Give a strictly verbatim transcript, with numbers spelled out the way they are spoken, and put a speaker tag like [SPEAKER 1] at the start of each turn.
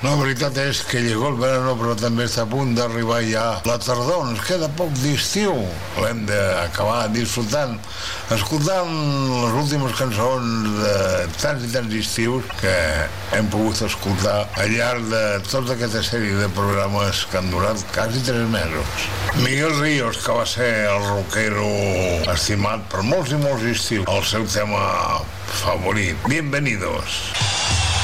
[SPEAKER 1] La veritat és que llegó el verano, però també està a punt d'arribar ja la tardor. Ens queda poc d'estiu. L'hem d'acabar disfrutant, escoltant les últimes cançons de tants i tants estius que hem pogut escoltar al llarg de tota aquesta sèrie de programes que han durat quasi tres mesos. Miguel Ríos, que va ser el rockero estimat per molts i molts estius, el seu tema favorit. Bienvenidos.